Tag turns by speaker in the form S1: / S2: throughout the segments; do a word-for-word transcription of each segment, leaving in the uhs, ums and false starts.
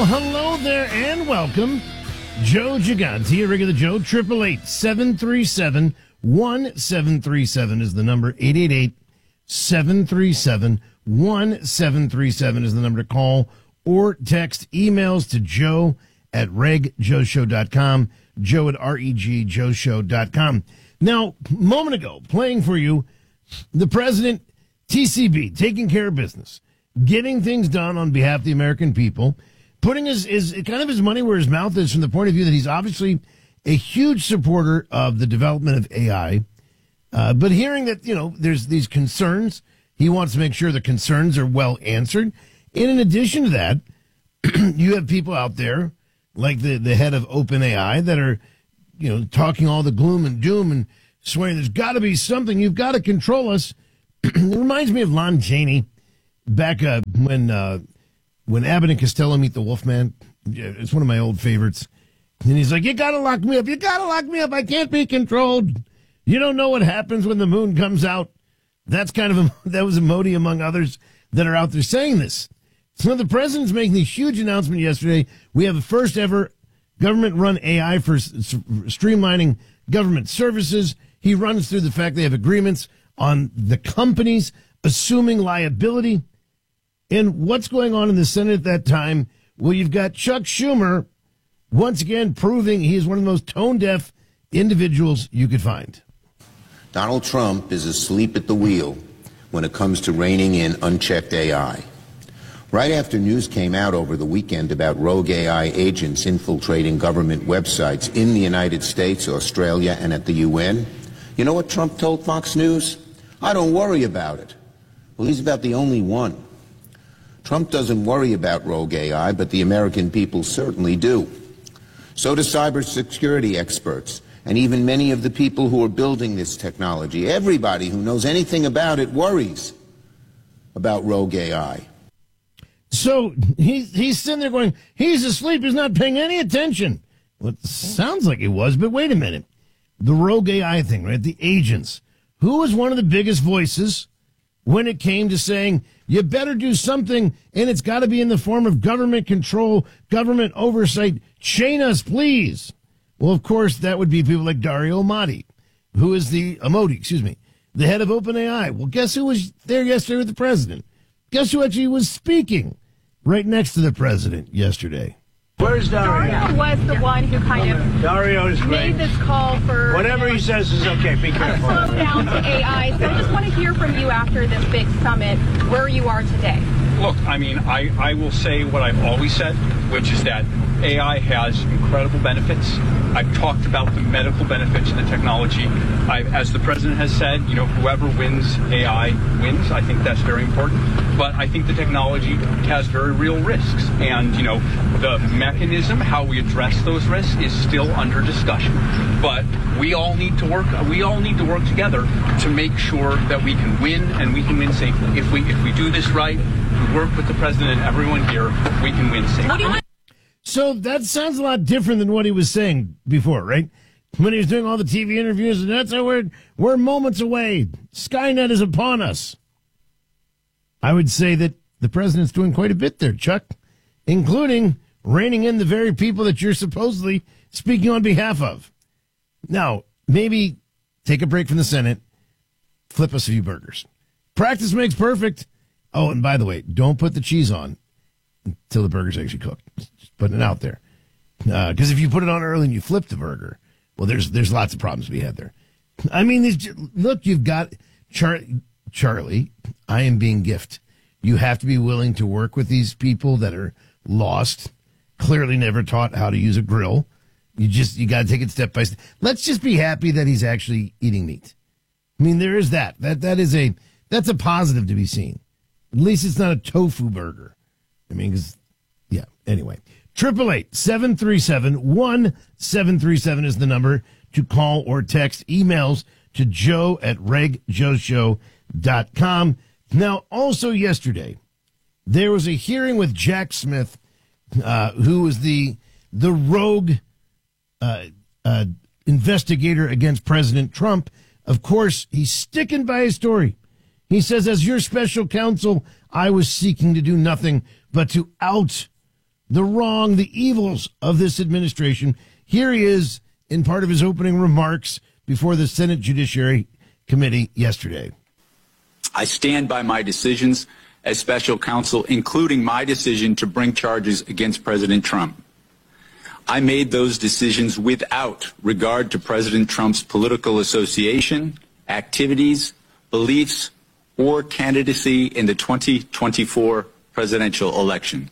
S1: hello there and welcome. Joe Gigante, a regular Joe, eight eight eight, seven three seven, one seven three seven is the number. eight eight eight, seven three seven, one seven three seven is the number to call or text. Emails to joe at reg joe show dot com, joe at reg joe show dot com. Now, a moment ago, playing for you, the president, T C B, taking care of business, getting things done on behalf of the American people, putting his, his kind of his money where his mouth is from the point of view that he's obviously a huge supporter of the development of A I. Uh, but hearing that, you know, there's these concerns, he wants to make sure the concerns are well answered. And in addition to that, you have people out there like the, the head of OpenAI that are, you know, talking all the gloom and doom and swearing there's got to be something. You've got to control us. It reminds me of Lon Chaney back uh, when uh, when Abbott and Costello meet the Wolfman. It's one of my old favorites. And he's like, you got to lock me up. You got to lock me up. I can't be controlled. You don't know what happens when the moon comes out. That's kind of a, that was a Modi among others that are out there saying this. So the president's making this huge announcement yesterday. We have the first ever government-run A I for s- streamlining government services. He runs through the fact they have agreements on the companies assuming liability. And what's going on in the Senate at that time? Well, you've got Chuck Schumer once again proving he is one of the most tone-deaf individuals you could find.
S2: Donald Trump is asleep at the wheel when it comes to reining in unchecked A I. Right after news came out over the weekend about rogue A I agents infiltrating government websites in the United States, Australia, and at the U N, you know what Trump told Fox News? I don't worry about it. Well, he's about the only one. Trump doesn't worry about rogue A I, but the American people certainly do. So do cybersecurity experts, and even many of the people who are building this technology. Everybody who knows anything about it worries about rogue A I.
S1: So he's, he's sitting there going, he's asleep, he's not paying any attention. Well, it sounds like he was, but wait a minute. The rogue A I thing, right? The agents. Who was one of the biggest voices when it came to saying, you better do something, and it's got to be in the form of government control, government oversight. Chain us, please. Well, of course, that would be people like Dario Amati, who is the, Amodi, excuse me, the head of OpenAI. Well, guess who was there yesterday with the president? Guess who actually was speaking right next to the president yesterday?
S3: Where's Dario?
S4: Dario was the one who kind of
S3: Dario's
S4: made
S3: great.
S4: this call for...
S3: Whatever he says is okay. Be careful.
S4: Slow down to A I. So I just want to hear from you after this big summit where you are today.
S5: Look, I mean, I, I will say what I've always said, which is that A I has incredible benefits. I've talked about the medical benefits of the technology. I, as the president has said, you know, whoever wins A I wins. I think that's very important. But I think the technology has very real risks. And, you know, the mechanism, how we address those risks is still under discussion. But we all need to work, we all need to work together to make sure that we can win and we can win safely. If we, if we do this right, we work with the president and everyone here, we can win safely.
S1: So that sounds a lot different than what he was saying before, right? When he was doing all the T V interviews, and that's how we're, we're moments away. Skynet is upon us. I would say that the president's doing quite a bit there, Chuck, including reining in the very people that you're supposedly speaking on behalf of. Now, maybe take a break from the Senate, flip us a few burgers. Practice makes perfect. Oh, and by the way, don't put the cheese on until the burger's actually cooked. Just putting it out there. Because uh, if you put it on early and you flip the burger, well, there's there's lots of problems to be had there. I mean, these, look, you've got Char- Charlie, I am being gift. You have to be willing to work with these people that are lost, clearly never taught how to use a grill. You just, you got to take it step by step. Let's just be happy that he's actually eating meat. I mean, there is that. That that is a, that's a positive to be seen. At least it's not a tofu burger. I mean, because, yeah, anyway. eight eight eight, seven three seven, one seven three seven is the number to call or text. Emails to joe at reg joe show dot com. Now, also yesterday, there was a hearing with Jack Smith, uh, who was the the rogue uh, uh, investigator against President Trump. Of course, he's sticking by his story. He says, as your special counsel, I was seeking to do nothing but to out the wrong, the evils of this administration. Here he is in part of his opening remarks before the Senate Judiciary Committee yesterday.
S6: I stand by my decisions as special counsel, including my decision to bring charges against President Trump. I made those decisions without regard to President Trump's political association, activities, beliefs, or candidacy in the twenty twenty-four presidential election.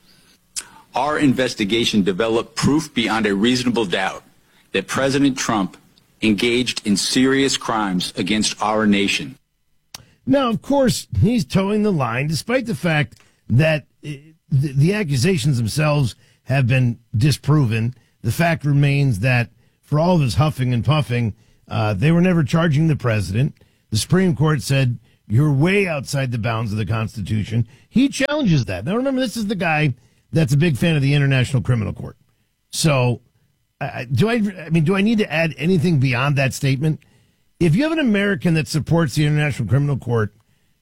S6: Our investigation developed proof beyond a reasonable doubt that President Trump engaged in serious crimes against our nation.
S1: Now, of course, he's towing the line, despite the fact that the, the accusations themselves have been disproven. The fact remains that for all of his huffing and puffing, uh, they were never charging the president. The Supreme Court said, you're way outside the bounds of the Constitution. He challenges that. Now, remember, this is the guy that's a big fan of the International Criminal Court. So, uh, do I, I mean, do I need to add anything beyond that statement? If you have an American that supports the International Criminal Court,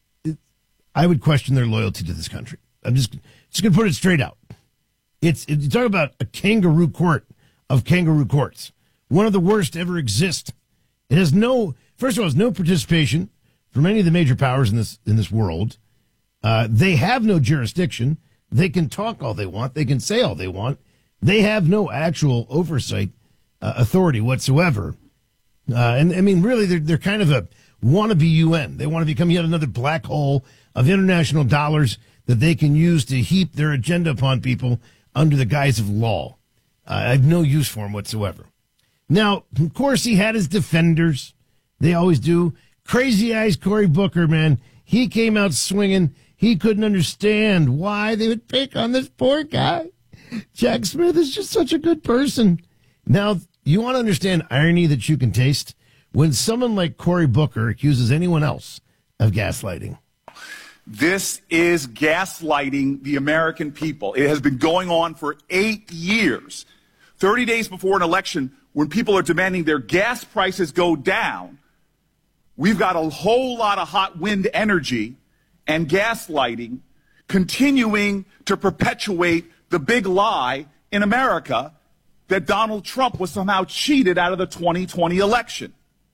S1: I would question their loyalty to this country. I'm just, just going to put it straight out. It's, it, you talk about a kangaroo court of kangaroo courts, one of the worst to ever exist. It has no, first of all, it has no participation from any of the major powers in this in this world. Uh, they have no jurisdiction. They can talk all they want. They can say all they want. They have no actual oversight uh, authority whatsoever. Uh, and I mean, really, they're they're kind of a wannabe U N. They want to become yet another black hole of international dollars that they can use to heap their agenda upon people under the guise of law. Uh, I have no use for him whatsoever. Now, of course, he had his defenders. They always do. Crazy Eyes Cory Booker, man, he came out swinging. He couldn't understand why they would pick on this poor guy. Jack Smith is just such a good person. Now, you want to understand irony that you can taste? When someone like Cory Booker accuses anyone else of gaslighting.
S7: This is gaslighting the American people. It has been going on for eight years. thirty days before an election, when people are demanding their gas prices go down, we've got a whole lot of hot wind energy and gaslighting continuing to perpetuate the big lie in America that Donald Trump was somehow cheated out of the twenty twenty election.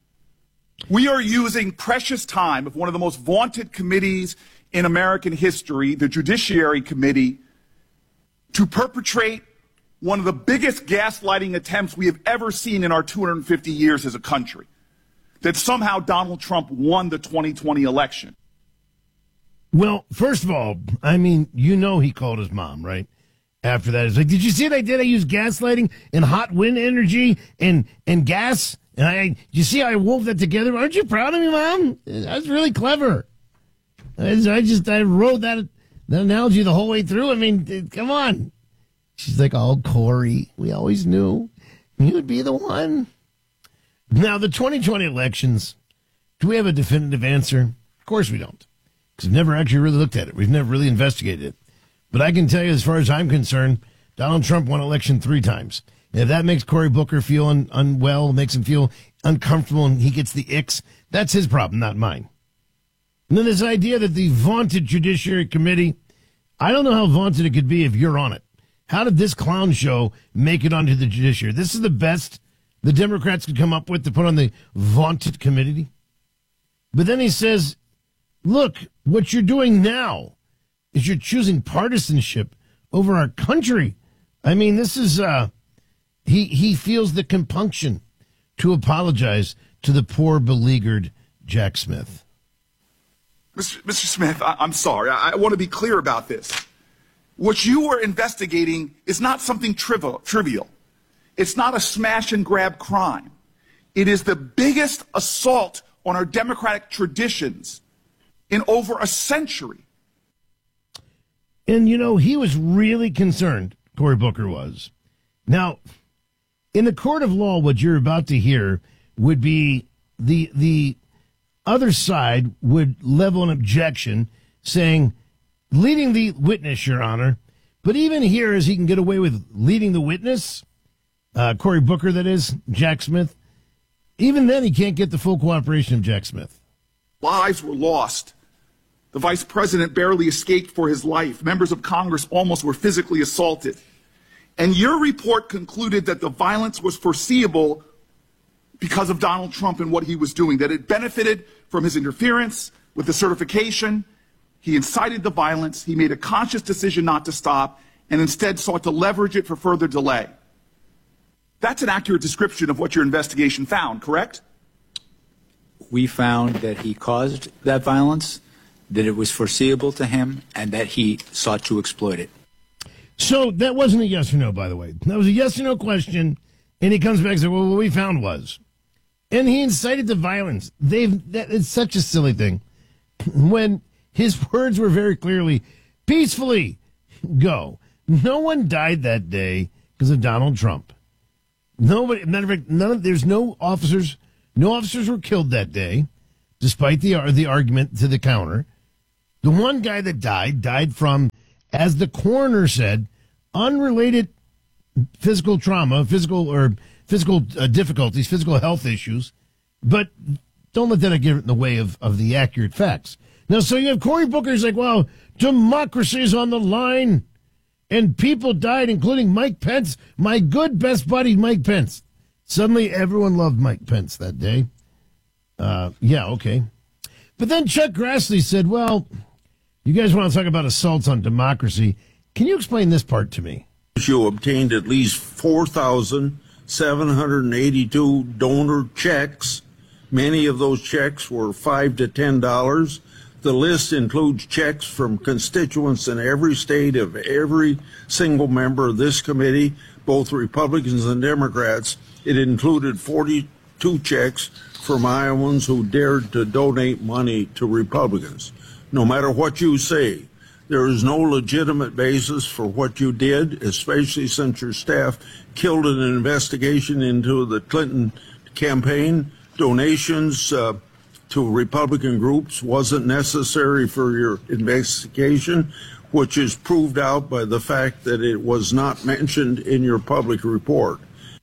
S7: We are using precious time of one of the most vaunted committees in American history, the Judiciary Committee, to perpetrate one of the biggest gaslighting attempts we have ever seen in our two hundred fifty years as a country, that somehow Donald Trump won the twenty twenty election.
S1: Well, first of all, I mean, you know he called his mom, right? After that, it's like, did you see what I did? I used gaslighting and hot wind energy and, and gas. And I, you see how I wove that together? Aren't you proud of me, Mom? That's really clever. I just, I wrote that, that analogy the whole way through. I mean, come on. She's like, oh, Cory, we always knew you would be the one. Now, the twenty twenty elections, do we have a definitive answer? Of course we don't, because we've never actually really looked at it. We've never really investigated it. But I can tell you, as far as I'm concerned, Donald Trump won election three times. And if that makes Cory Booker feel un- unwell, makes him feel uncomfortable, and he gets the icks, that's his problem, not mine. And then this idea that the vaunted Judiciary Committee, I don't know how vaunted it could be if you're on it. How did this clown show make it onto the Judiciary? This is the best the Democrats could come up with to put on the vaunted committee. But then he says, look, what you're doing now is you're choosing partisanship over our country. I mean, this is, uh, he, he feels the compunction to apologize to the poor, beleaguered Jack Smith.
S7: Mister Mister Smith, I, I'm sorry. I, I want to be clear about this. What you are investigating is not something trivial. trivial. It's not a smash and grab crime. It is the biggest assault on our democratic traditions in over a century.
S1: And, you know, he was really concerned, Cory Booker was. Now, in the court of law, what you're about to hear would be the the other side would level an objection saying, leading the witness, Your Honor. But even here, as he can get away with leading the witness, uh, Cory Booker, that is, Jack Smith, even then he can't get the full cooperation of Jack Smith.
S7: Lives were lost The vice president barely escaped for his life. Members of Congress almost were physically assaulted. And your report concluded that the violence was foreseeable because of Donald Trump and what he was doing, that it benefited from his interference with the certification. He incited the violence. He made a conscious decision not to stop and instead sought to leverage it for further delay. That's an accurate description of what your investigation found, correct?
S6: We found that he caused that violence, that it was foreseeable to him, and that he sought to exploit it.
S1: So that wasn't a yes or no, by the way. That was a yes or no question, and he comes back and says, well, what we found was. And he incited the violence. They've that, it's such a silly thing. When his words were very clearly, peacefully, go. No one died that day because of Donald Trump. Nobody, matter of fact, none of, there's no officers, no officers were killed that day, despite the the argument to the counter. The one guy that died, died from, as the coroner said, unrelated physical trauma, physical or physical uh, difficulties, physical health issues, but don't let that get in the way of, of the accurate facts. Now, so you have Cory Booker's like, well, democracy is on the line, and people died, including Mike Pence, my good best buddy, Mike Pence. Suddenly, everyone loved Mike Pence that day. Uh, yeah, okay. But then Chuck Grassley said, well, you guys want to talk about assaults on democracy. Can you explain this part to me?
S8: You obtained at least four thousand seven hundred eighty-two donor checks. Many of those checks were five to ten dollars. The list includes checks from constituents in every state of every single member of this committee, both Republicans and Democrats. It included forty-two checks from Iowans who dared to donate money to Republicans. No matter what you say, there is no legitimate basis for what you did, especially since your staff killed an investigation into the Clinton campaign. Donations uh, to Republican groups wasn't necessary for your investigation, which is proved out by the fact that it was not mentioned in your public report.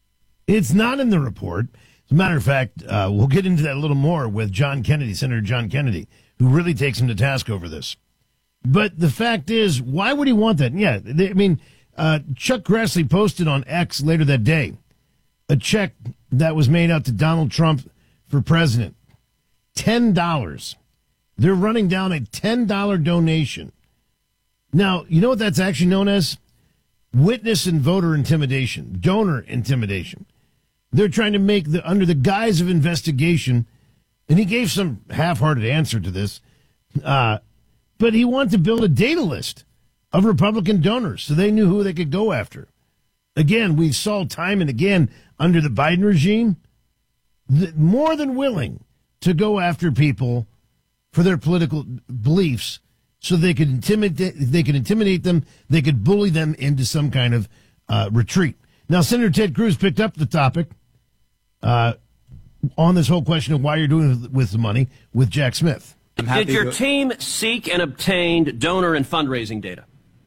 S1: It's not in the report. As a matter of fact, uh, we'll get into that a little more with John Kennedy, Senator John Kennedy, who really takes him to task over this. But the fact is, why would he want that? Yeah, they, I mean, uh, Chuck Grassley posted on X later that day a check that was made out to Donald Trump for president. ten dollars. They're running down a ten dollars donation. Now, you know what that's actually known as? Witness and voter intimidation, donor intimidation. They're trying to make, the under the guise of investigation, and he gave some half-hearted answer to this, uh, but he wanted to build a data list of Republican donors so they knew who they could go after. Again, we saw time and again under the Biden regime, the, more than willing to go after people for their political beliefs so they could intimidate, they could intimidate them, they could bully them into some kind of uh, retreat. Now, Senator Ted Cruz picked up the topic uh, on this whole question of why you're doing it with the money with Jack Smith.
S9: Did your to... team seek and obtained donor and fundraising data?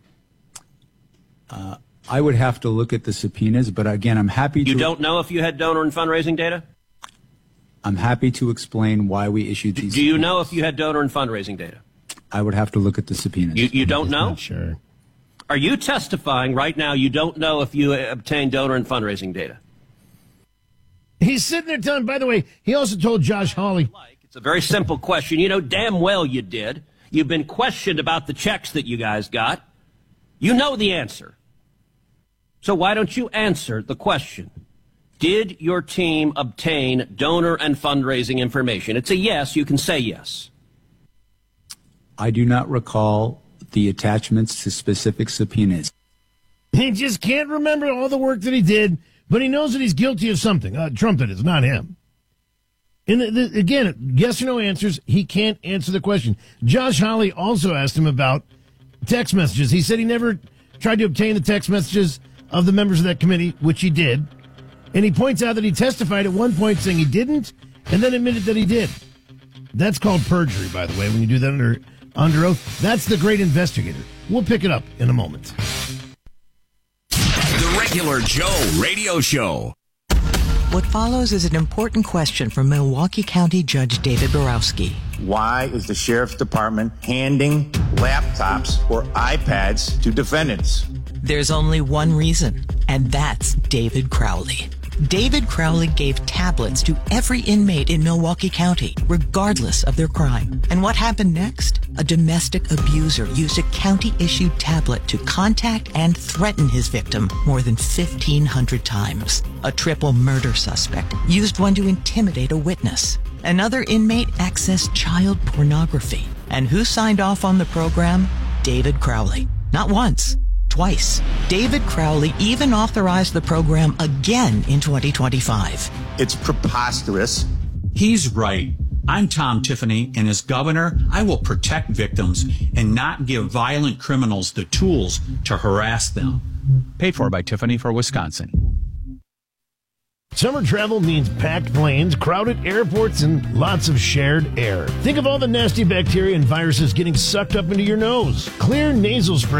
S6: Uh, I would have to look at the subpoenas, but again, I'm happy to...
S9: You don't know if you had donor and fundraising data?
S6: I'm happy to explain why we issued these.
S9: Do you know if you had donor and fundraising data?
S6: I would have to look at the subpoenas.
S9: You, you don't know?
S1: Not sure.
S9: Are you testifying right now you don't know if you obtained donor and fundraising data?
S1: He's sitting there telling, by the way, he also told Josh Hawley.
S9: It's a very simple question. You know damn well you did. You've been questioned about the checks that you guys got. You know the answer. So why don't you answer the question? Did your team obtain donor and fundraising information? It's a yes. You can say yes.
S6: I do not recall the attachments to specific subpoenas.
S1: He just can't remember all the work that he did, but he knows that he's guilty of something. Uh, Trump it is, not him. And the, the, again, yes or no answers, he can't answer the question. Josh Hawley also asked him about text messages. He said he never tried to obtain the text messages of the members of that committee, which he did. And he points out that he testified at one point saying he didn't, and then admitted that he did. That's called perjury, by the way, when you do that under under oath. That's the great investigator. We'll pick it up in a moment.
S10: The Regular Joe Radio Show. What follows is an important question from Milwaukee County Judge David Borowski.
S11: Why is the Sheriff's Department handing laptops or iPads to defendants?
S10: There's only one reason, and that's David Crowley. David Crowley gave tablets to every inmate in Milwaukee County, regardless of their crime. And what happened next? A domestic abuser used a county-issued tablet to contact and threaten his victim more than fifteen hundred times. A triple murder suspect used one to intimidate a witness. Another inmate accessed child pornography. And who signed off on the program? David Crowley. Not once. Twice. David Crowley even authorized the program again in twenty twenty-five.
S11: It's preposterous.
S12: He's right. I'm Tom Tiffany, and as governor, I will protect victims and not give violent criminals the tools to harass them.
S13: Paid for by Tiffany for Wisconsin.
S1: Summer travel means packed planes, crowded airports, and lots of shared air. Think of all the nasty bacteria and viruses getting sucked up into your nose. Clear nasal spray